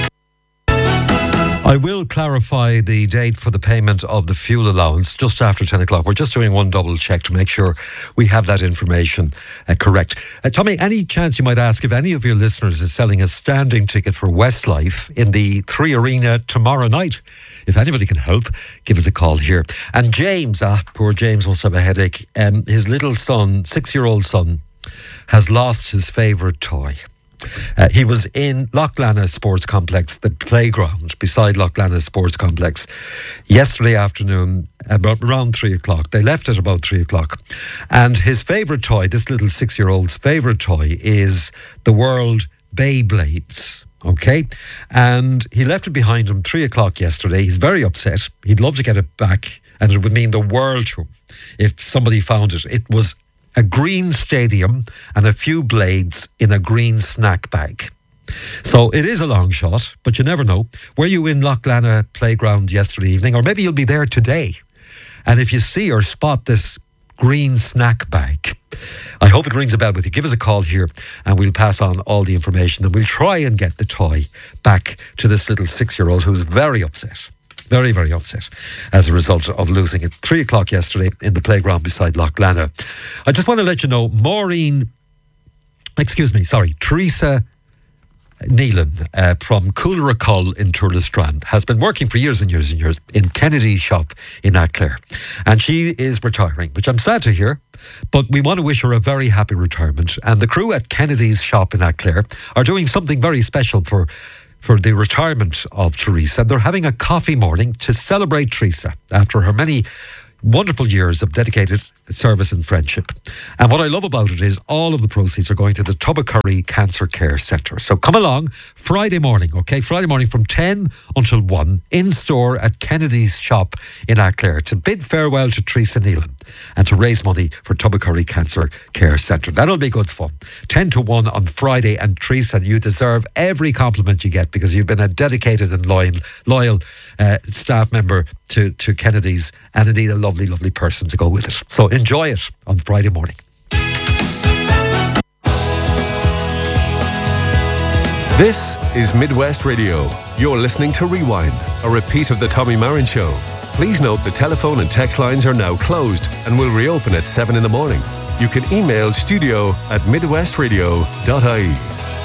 I will clarify the date for the payment of the fuel allowance just after 10 o'clock. We're just doing one double check to make sure we have that information correct. Tommy, any chance you might ask if any of your listeners is selling a standing ticket for Westlife in the 3 Arena tomorrow night? If anybody can help, give us a call here. And James, poor James must have a headache. His little son, 6-year-old son, has lost his favourite toy. He was in Loughlana Sports Complex, the playground beside Loughlana Sports Complex, yesterday afternoon around 3 o'clock. They left at about 3 o'clock. And his favourite toy, this little 6-year-old's favourite toy, is the World Beyblades. Okay? And he left it behind him 3 o'clock yesterday. He's very upset. He'd love to get it back, and it would mean the world to him if somebody found it. It was a green stadium and a few blades in a green snack bag. So it is a long shot, but you never know. Were you in Loughlana Playground yesterday evening? Or maybe you'll be there today. And if you see or spot this green snack bag, I hope it rings a bell with you. Give us a call here and we'll pass on all the information, and we'll try and get the toy back to this little 6-year-old who's very upset. Very, very upset as a result of losing at 3 o'clock yesterday in the playground beside Loch Lana. I just want to let you know, Teresa Neelan from Coolracull in Turlestrand has been working for years and years and years in Kennedy's shop in Aclair. And she is retiring, which I'm sad to hear, but we want to wish her a very happy retirement. And the crew at Kennedy's shop in Aclair are doing something very special for the retirement of Teresa. They're having a coffee morning to celebrate Teresa after her many wonderful years of dedicated service and friendship. And what I love about it is all of the proceeds are going to the Tubbacurry Cancer Care Centre. So come along Friday morning, okay? Friday morning from 10 until 1 in store at Kennedy's shop in Aclair to bid farewell to Teresa Neelan and to raise money for Tubbacurry Cancer Care Centre. That'll be good fun. 10 to 1 on Friday. And Teresa, you deserve every compliment you get because you've been a dedicated and loyal staff member to Kennedy's, and indeed a lovely, lovely person to go with it. So enjoy it on Friday morning. This is Midwest Radio. You're listening to Rewind, a repeat of the Tommy Marin Show. Please note the telephone and text lines are now closed and will reopen at 7 in the morning. You can email studio@midwestradio.ie.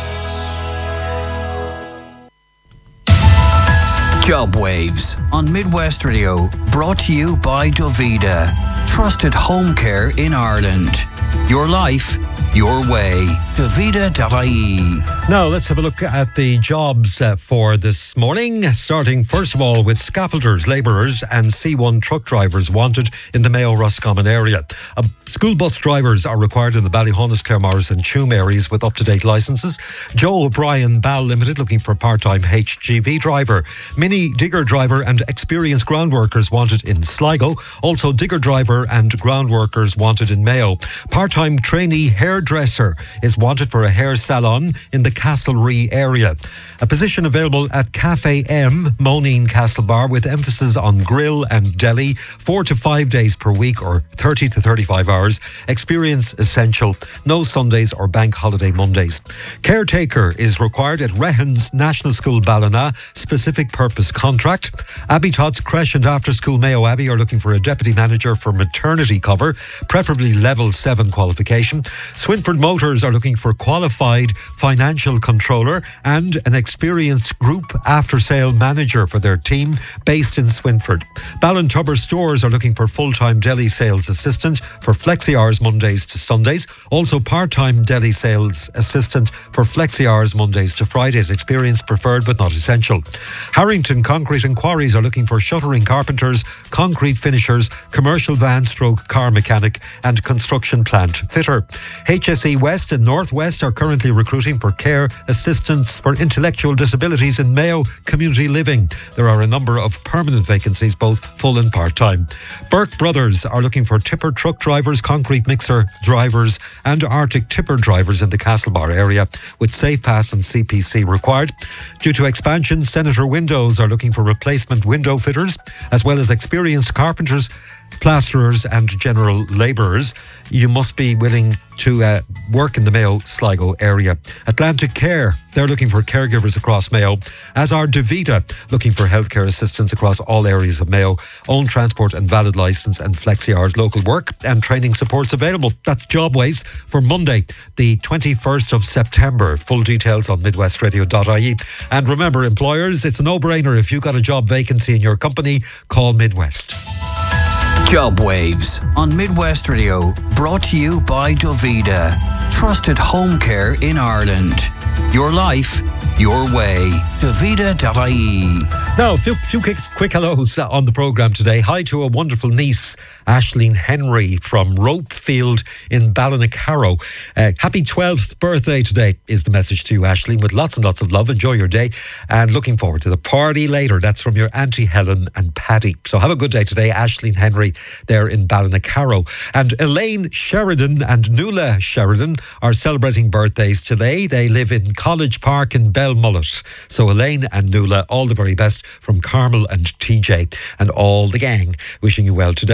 Job Waves on Midwest Radio, brought to you by Dovida, trusted home care in Ireland. Your life, your way. Dovida.ie. Now let's have a look at the jobs for this morning, starting first of all with scaffolders, labourers and C1 truck drivers wanted in the Mayo Roscommon area. School bus drivers are required in the Ballyhonus, Claremorris and Tuam areas with up-to-date licences. Joe O'Brien Ball Limited looking for a part-time HGV driver. Mini digger driver and experienced ground workers wanted in Sligo. Also digger driver and ground workers wanted in Mayo. Part-time trainee hairdresser is wanted for a hair salon in the Castlerea area. A position available at Cafe M, Moneen Castlebar, with emphasis on grill and deli, 4 to 5 days per week or 30 to 35 hours. Experience essential. No Sundays or bank holiday Mondays. Caretaker is required at Rehans National School Ballina, specific purpose contract. Abbey Tots Creche and After School Mayo Abbey are looking for a deputy manager for maternity cover, preferably level 7 qualification. Swinford Motors are looking for qualified financial controller and an experienced group after-sale manager for their team based in Swinford. Ballintubber Stores are looking for full-time deli sales assistant for flexi hours Mondays to Sundays. Also part-time deli sales assistant for flexi hours Mondays to Fridays. Experience preferred but not essential. Harrington Concrete and Quarries are looking for shuttering carpenters, concrete finishers, commercial van stroke car mechanic and construction plant fitter. HSE West and Northwest are currently recruiting for care assistants for intellectual disabilities in Mayo Community Living. There are a number of permanent vacancies, both full and part-time. Burke Brothers are looking for tipper truck drivers, concrete mixer drivers and Arctic tipper drivers in the Castlebar area with Safe Pass and CPC required. Due to expansion, Senator Windows are looking for replacement window fitters as well as experienced carpenters, plasterers and general labourers. You must be willing to work in the Mayo Sligo area. Atlantic Care, they're looking for caregivers across Mayo, as are Davita, looking for healthcare assistants across all areas of Mayo. Own transport and valid licence and flexi hours local work and training supports available. That's Job Waves for Monday, the 21st of September. Full details on midwestradio.ie. And remember, employers, it's a no-brainer. If you've got a job vacancy in your company, call Midwest. Job Waves on Midwest Radio, brought to you by Dovida, trusted home care in Ireland. Your life, your way. Dovida.ie. Now, a few quick hellos on the programme today. Hi to a wonderful niece, Aisling Henry from Ropefield in Ballinacharrow. Happy 12th birthday today is the message to you, Aisling, with lots and lots of love. Enjoy your day and looking forward to the party later. That's from your Auntie Helen and Paddy. So have a good day today, Aisling Henry there in Ballinacharrow. And Elaine Sheridan and Nuala Sheridan are celebrating birthdays today. They live in College Park in Belmullet. So Elaine and Nuala, all the very best from Carmel and TJ and all the gang, wishing you well today. And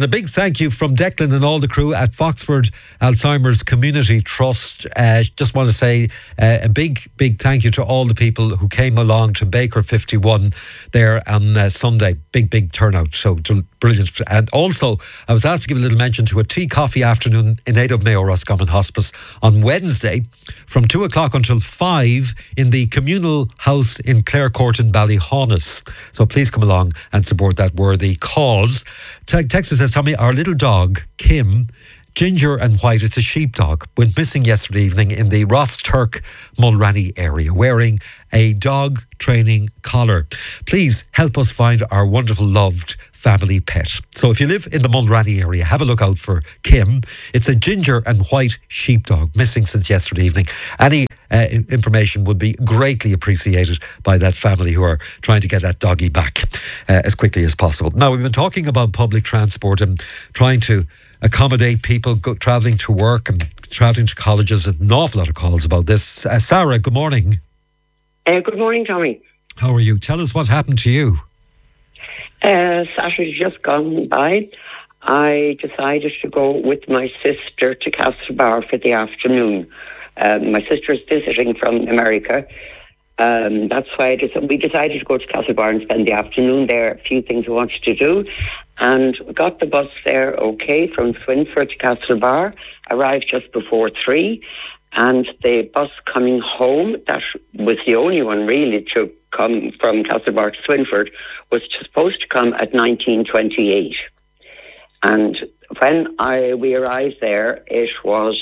a big thank you from Declan and all the crew at Foxford Alzheimer's Community Trust. Just want to say a big thank you to all the people who came along to Baker 51 there on Sunday. Big turnout. So brilliant. And also, I was asked to give a little mention to a tea coffee afternoon in aid of Mayo Roscommon Hospice on Wednesday from 2 o'clock until 5 in the communal house in Clare Court in Ballyhaunis. So please come along and support that worthy cause. Texter says, Tommy, our little dog, Kim, ginger and white, it's a sheepdog, went missing yesterday evening in the Ross Turk Mulranny area wearing a dog training collar. Please help us find our wonderful loved family pet. So if you live in the Mulranny area, have a look out for Kim. It's a ginger and white sheepdog missing since yesterday evening. Any information would be greatly appreciated by that family who are trying to get that doggy back as quickly as possible. Now, we've been talking about public transport and trying to accommodate people travelling to work and travelling to colleges. An awful lot of calls about this. Sarah, good morning. Good morning, Tommy. How are you? Tell us what happened to you. Saturday just gone by. I decided to go with my sister to Castlebar for the afternoon. My sister is visiting from America. That's why we decided to go to Castlebar and spend the afternoon there. A few things we wanted to do. And we got the bus there okay from Swinford to Castlebar. Arrived just before 3. And the bus coming home, that was the only one really to come from Castlebar to Swinford, was supposed to come at 19:28. And when we arrived there, it was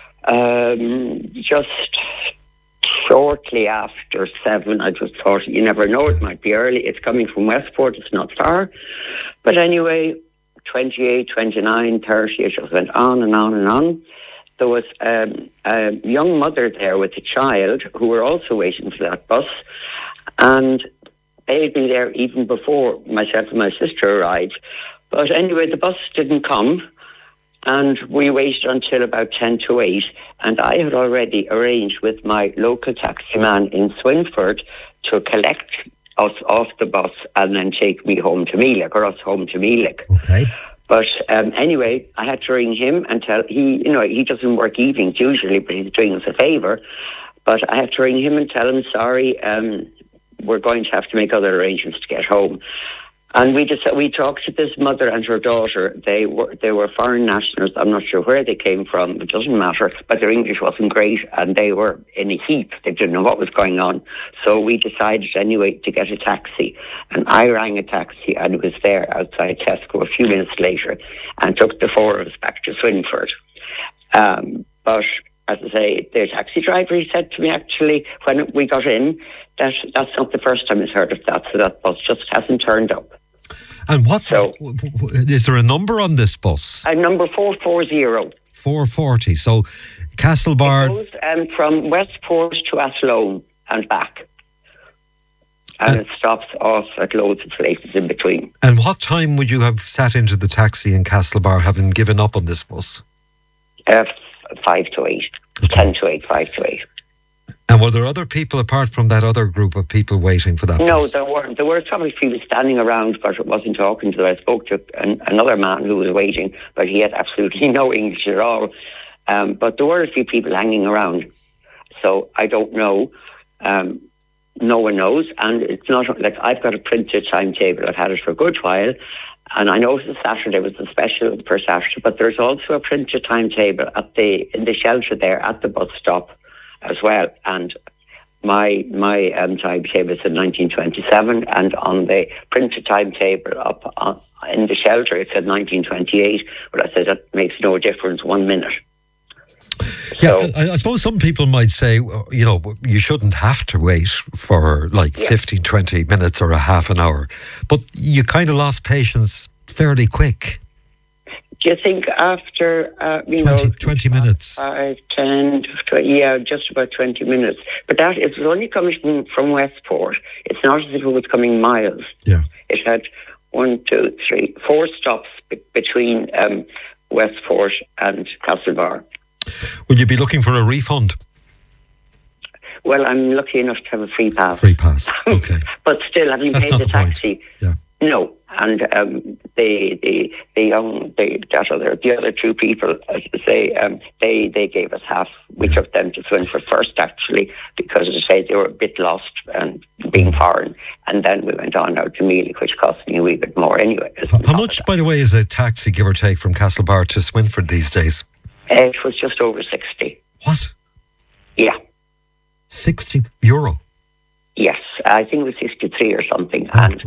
just shortly after 7. I just thought, you never know, it might be early. It's coming from Westport, it's not far. But anyway, 28, 29, 30, it just went on and on and on. There was a young mother there with a child who were also waiting for that bus. And they'd been there even before myself and my sister arrived. But anyway, the bus didn't come. And we waited until about 10 to 8. And I had already arranged with my local taxi man in Swinford to collect us off the bus and then take me home to Meelick, or us home to Meelick. Okay. But anyway, I had to ring him and tell he doesn't work evenings usually, but he's doing us a favour. But I had to ring him and tell him, sorry, we're going to have to make other arrangements to get home. And we talked to this mother and her daughter. They were foreign nationals. I'm not sure where they came from. It doesn't matter. But their English wasn't great, and they were in a heap. They didn't know what was going on. So we decided anyway to get a taxi. And I rang a taxi, and it was there outside Tesco a few minutes later, and took the 4 of us back to Swinford. But as I say, the taxi driver, he said to me actually when we got in that that's not the first time he's heard of that. So that bus just hasn't turned up. And is there a number on this bus? Number 440. 440. So Castlebar. It goes from Westport to Athlone and back. And it stops off at loads of places in between. And what time would you have sat into the taxi in Castlebar, having given up on this bus? 5 to 8. Okay. 10 to 8, 5 to 8. And were there other people apart from that other group of people waiting for that No, bus? there weren't. There were probably people standing around, but it wasn't talking to them. I spoke to another man who was waiting, but he had absolutely no English at all. But there were a few people hanging around. So I don't know. No one knows. And it's not like I've got a printed timetable. I've had it for a good while. And I noticed Saturday was the special for Saturday, but there's also a printed timetable in the shelter there at the bus stop as well. And my timetable is in 1927, and on the printed timetable up in the shelter it said 1928. But I said that makes no difference 1 minute. Yeah, so, I suppose some people might say, you shouldn't have to wait for 15, 20 minutes or a half an hour. But you kind of lost patience fairly quick. Do you think after, 20 minutes? 5, 10, 20, just about 20 minutes. But that it was only coming from Westport. It's not as if it was coming miles. Yeah. It had 1, 2, 3, 4 stops between Westport and Castlebar. Will you be looking for a refund? Well, I'm lucky enough to have a free pass. Free pass, okay. But still, having paid the taxi, yeah. No. and the other two people, as I say, they gave us half. We took them to Swinford first, actually, because, as I say, they were a bit lost and being foreign, and then we went on out to Mealy, which cost me a wee bit more anyway. How much, by the way, is a taxi, give or take, from Castlebar to Swinford these days? It was just over 60. What? Yeah. €60? Yes, I think it was 63 or something, and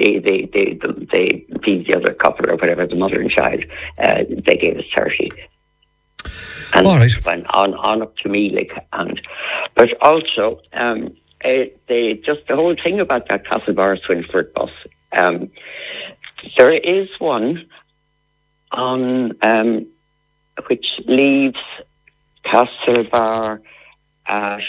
the other couple or whatever, the mother and child, they gave us 30. And all right. Went on up to Mealy, but also the whole thing about that Castlebar Swinford bus. There is one on which leaves Castlebar at